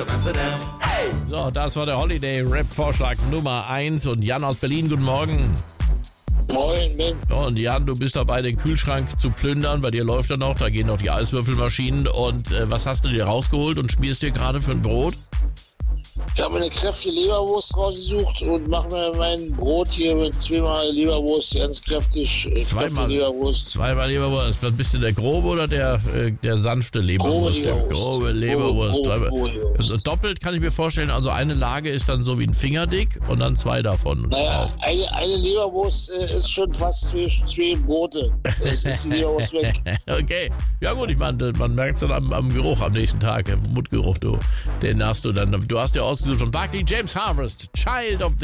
Amsterdam. Hey! So, das war der Holiday-Rap-Vorschlag Nummer 1 und Jan aus Berlin, guten Morgen. Moin, Mensch. Und Jan, du bist dabei, den Kühlschrank zu plündern, bei dir läuft er noch, da gehen noch die Eiswürfelmaschinen und was hast du dir rausgeholt und schmierst dir gerade für ein Brot? Ich habe mir eine kräftige Leberwurst rausgesucht und mache mir mein Brot hier mit zweimal Leberwurst, ganz kräftig. Zweimal Leberwurst. Zweimal Leberwurst. Was bist du, der grobe oder der sanfte Leberwurst? Grobe Leberwurst. Grobe Leberwurst. Grobe Leberwurst. Also doppelt kann ich mir vorstellen, also eine Lage ist dann so wie ein Fingerdick und dann zwei davon. Naja, eine Leberwurst ist schon fast zwei Brote. Es ist die Leberwurst weg. Okay, ja gut, ich meine, man merkt es dann am Geruch am nächsten Tag, im Mundgeruch, den hast du dann. Du hast ja ausgesucht von Buckley James Harvest, Child of the